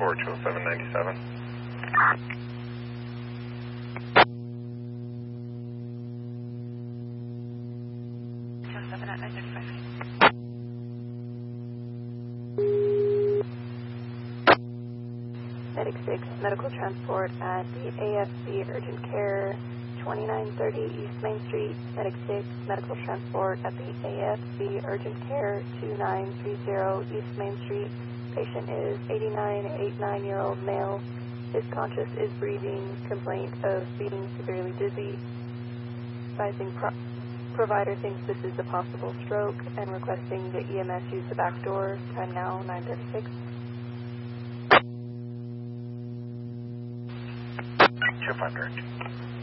4 20797. Medic 6, medical transport at the AFC Urgent Care, 2930 East Main Street. Medic 6, medical transport at the AFC Urgent Care, 2930 East Main Street. Patient is 89-year-old male. Is conscious, is breathing. Complaint of being severely dizzy. Advising provider thinks this is a possible stroke and requesting that EMS use the back door. Time now 9:36. 200.